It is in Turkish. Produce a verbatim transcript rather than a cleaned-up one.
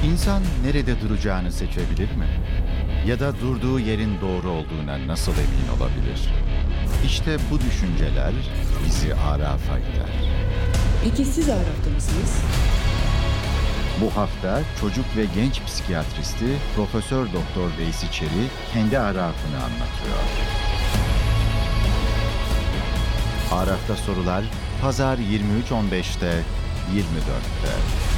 İnsan nerede duracağını seçebilir mi? Ya da durduğu yerin doğru olduğuna nasıl emin olabilir? İşte bu düşünceler bizi Araf'a iter. Peki siz Araf'ta mısınız? Bu hafta çocuk ve genç psikiyatristi Profesör Doktor Veysi Çeri kendi Araf'ını anlatıyor. Araf'ta sorular Pazar yirmi üç on beşte, yirmi dörtte.